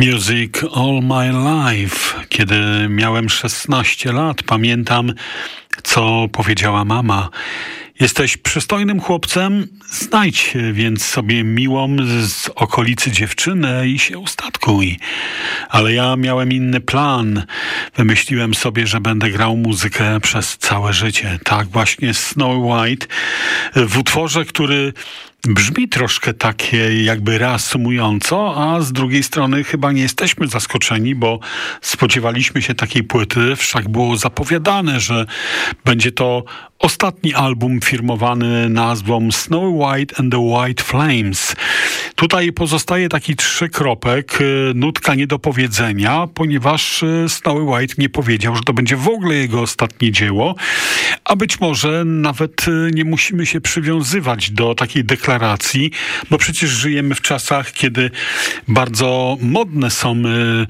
Music All My Life. Kiedy miałem 16 lat, pamiętam, co powiedziała mama. Jesteś przystojnym chłopcem, znajdź więc sobie miłą z okolicy dziewczynę i się ustatkuj. Ale ja miałem inny plan. Wymyśliłem sobie, że będę grał muzykę przez całe życie. Tak właśnie Snowy White w utworze, który brzmi troszkę takie jakby reasumująco, a z drugiej strony chyba nie jesteśmy zaskoczeni, bo spodziewaliśmy się takiej płyty, wszak było zapowiadane, że będzie to ostatni album firmowany nazwą Snowy White and the White Flames. Tutaj pozostaje taki trzykropek, nutka niedopowiedzenia, ponieważ Snowy White nie powiedział, że to będzie w ogóle jego ostatnie dzieło, a być może nawet nie musimy się przywiązywać do takiej deklaracji, bo przecież żyjemy w czasach, kiedy bardzo modne są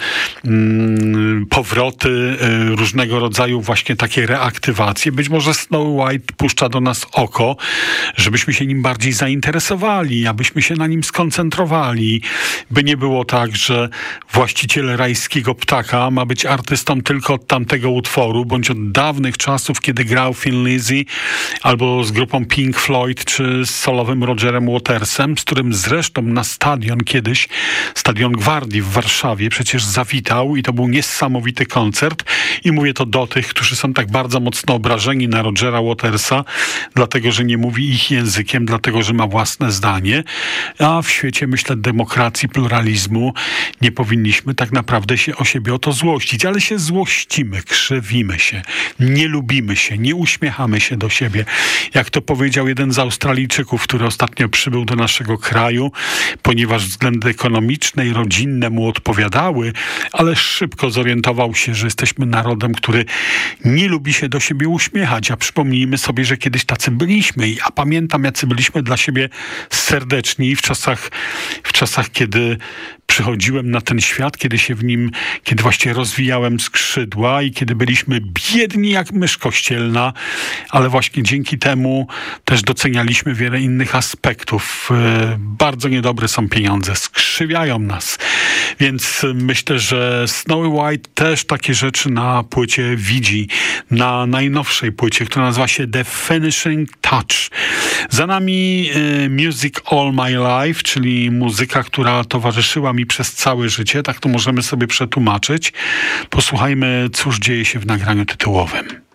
powroty, różnego rodzaju właśnie takie reaktywacje. Być może Snowy White puszcza do nas oko, żebyśmy się nim bardziej zainteresowali, abyśmy się na nim skoncentrowali, by nie było tak, że właściciel rajskiego ptaka ma być artystą tylko od tamtego utworu, bądź od dawnych czasów, kiedy grał Thin Lizzy, albo z grupą Pink Floyd, czy z solowym Rogerem Watersem, z którym zresztą na stadion kiedyś, Stadion Gwardii w Warszawie przecież zawitał i to był niesamowity koncert. I mówię to do tych, którzy są tak bardzo mocno obrażeni na Rogera Watersa, dlatego, że nie mówi ich językiem, dlatego, że ma własne zdanie, a w świecie, myślę, demokracji, pluralizmu nie powinniśmy tak naprawdę się o siebie o to złościć, ale się złościmy, krzywimy się, nie lubimy się, nie uśmiechamy się do siebie. Jak to powiedział jeden z Australijczyków, który ostatnio przybył do naszego kraju, ponieważ względy ekonomiczne i rodzinne mu odpowiadały, ale szybko zorientował się, że jesteśmy narodem, który nie lubi się do siebie uśmiechać, a przypomnijmy sobie, że kiedyś tacy byliśmy. Ja pamiętam, jacy byliśmy dla siebie serdeczni w czasach, kiedy przychodziłem na ten świat, kiedy właśnie rozwijałem skrzydła i kiedy byliśmy biedni jak mysz kościelna, ale właśnie dzięki temu też docenialiśmy wiele innych aspektów. Bardzo niedobre są pieniądze, skrzywiają nas. Więc myślę, że Snowy White też takie rzeczy na płycie widzi. Na najnowszej płycie, która nazywa się The Finishing Touch. Za nami Music All My Life, czyli muzyka, która towarzyszyła mi przez całe życie. Tak to możemy sobie przetłumaczyć. Posłuchajmy, cóż dzieje się w nagraniu tytułowym.